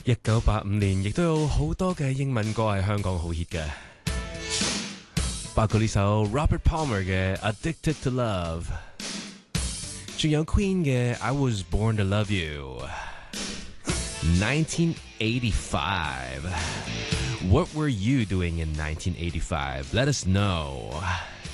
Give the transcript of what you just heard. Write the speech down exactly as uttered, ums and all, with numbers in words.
一九八五年亦都有好多嘅英文歌喺香港好 hit 嘅，包括呢首 Robert Palmer 嘅 Addicted to Love， 仲有 Queen 嘅 I Was Born to Love You。nineteen eighty-five. What were you doing in nineteen eighty-five? Let us know.